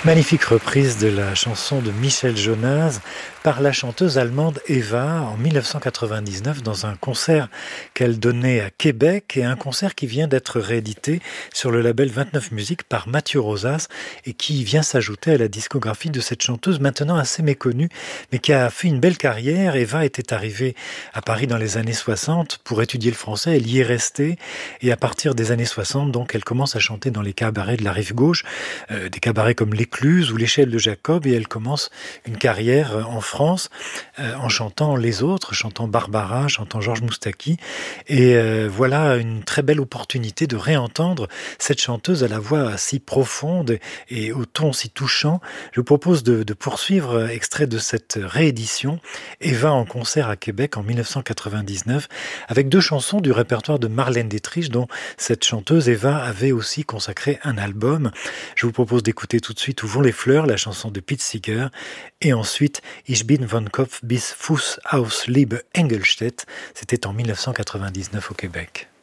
Magnifique reprise de la chanson de Michel Jonas par la chanteuse allemande Eva en 1999 dans un concert qu'elle donnait à Québec et un concert qui vient d'être réédité sur le label 29 Musique par Mathieu Rosas et qui vient s'ajouter à la discographie de cette chanteuse maintenant assez méconnue mais qui a fait une belle carrière. Eva était arrivée à Paris dans les années 60 pour étudier le français, elle y est restée et à partir des années 60 donc elle commence à chanter dans les cabarets de la rive gauche, des cabarets comme l'Écluse ou l'Échelle de Jacob et elle commence une carrière en France en chantant les autres, chantant Barbara, chantant Georges Moustaki et voilà une très belle opportunité de réentendre cette chanteuse à la voix si profonde et au ton si touchant. Je vous propose de poursuivre extrait de cette réédition Eva en concert à Québec en 1999 avec deux chansons du répertoire de Marlène Dietrich dont cette chanteuse Eva avait aussi consacré un album. Je vous propose d'écouter tout de suite Où vont les fleurs, la chanson de Pete Seeger, et ensuite Ich bin von Kopf bis Fuß aus Liebe Engelstedt, c'était en 1999 au Québec.